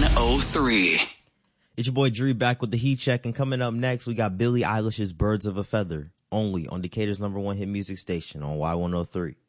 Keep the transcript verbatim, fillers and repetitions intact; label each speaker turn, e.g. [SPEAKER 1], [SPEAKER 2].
[SPEAKER 1] oh three.
[SPEAKER 2] It's your boy Dree back with the heat check, and coming up next, we got Billie Eilish's Birds of a Feather, only on Decatur's number one hit music station on Y one oh three.